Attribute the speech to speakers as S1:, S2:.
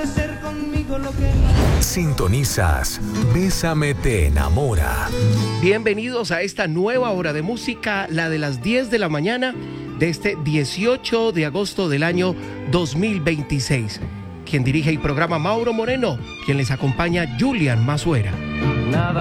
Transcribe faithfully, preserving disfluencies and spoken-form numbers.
S1: Sintonizas Bésame te enamora.
S2: Bienvenidos a esta nueva hora de música, la de las diez de la mañana de este dieciocho de agosto del año dos mil veintiséis. Quien dirige el programa Mauro Moreno, quien les acompaña Julian Mazuera. Nada